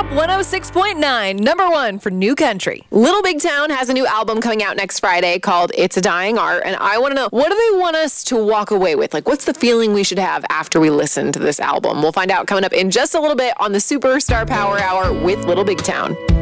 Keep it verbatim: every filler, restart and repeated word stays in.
one oh six point nine, number one for New Country. Little Big Town has a new album coming out next Friday called It's a Dying Art, and I want to know, what do they want us to walk away with? Like, what's the feeling we should have after we listen to this album? We'll find out coming up in just a little bit on the Superstar Power Hour with Little Big Town.